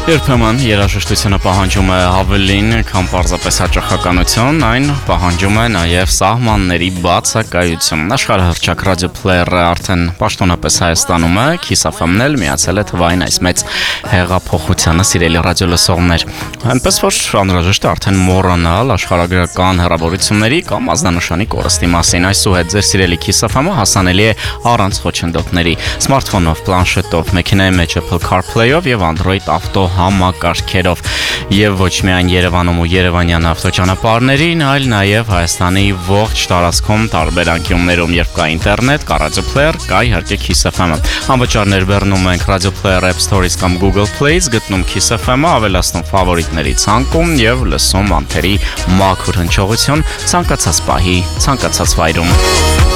Երբեմն երաժշտությունը պահանջում է ավելին, քան պարզապես հաճախականություն, այն պահանջում է նաև սահմանների բացակայություն։ Աշխարհահռչակ ռադիոփլեյերը արդեն պաշտոնապես Հայաստանում է, Kiss FM-ն էլ միացել է թվային այս մեծ հեղափոխությանը, սիրելի ռադիոլսողներ։ Այնպես որ անհրաժեշտ է արդեն մոռանալ աշխարհագրական հեռավորությունների կամ ազդանշանի կորստի մասին։ Այսուհետ ձեր սիրելի Kiss FM-ը հասանելի է առանց խոչընդոտների, սմարթֆոնով, պլանշետով, մեքենայի մեջ Apple CarPlay-ով եւ Android Auto համակարգերով եւ ոչ միայն Երևանում ու Երևանյան ավտոճանապարհներին, այլ նաեւ Հայաստանի ողջ տարածքում տարբեր անկյուններում, երբ կա ինտերնետ, կա ռադիոփլեյեր, կա իհարկե Kiss FM-ը։ Անվճար ներբեռնում ենք ռադիոփլեյեր App Store-ից կամ Google Play-ից, գտնում Kiss FM-ը, ավելացնում ֆավորիտների ցանկում եւ լսում անթերի մաքուր հնչողություն ցանկացած պահի, ցանկացած վայրում։